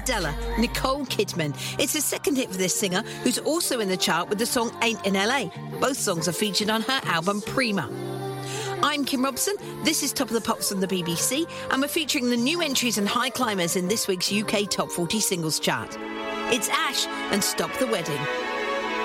Adela, Nicole Kidman. It's the second hit for this singer, who's also in the chart with the song Ain't in LA. Both songs are featured on her album Prima. I'm Kim Robson. This is Top of the Pops from the BBC, and we're featuring the new entries and high climbers in this week's UK Top 40 Singles Chart. It's Ash and Stop the Wedding.